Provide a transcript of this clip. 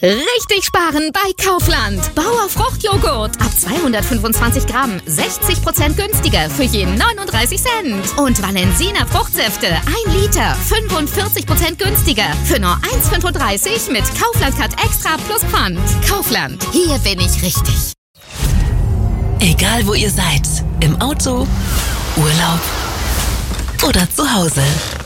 Richtig sparen bei Kaufland. Bauer Fruchtjoghurt ab 225 Gramm, 60% günstiger für je 39 Cent. Und Valensina Fruchtsäfte 1 Liter, 45% günstiger für nur 1,35 mit Kaufland Card Extra plus Pfand. Kaufland, hier bin ich richtig. Egal wo ihr seid, im Auto, Urlaub oder zu Hause.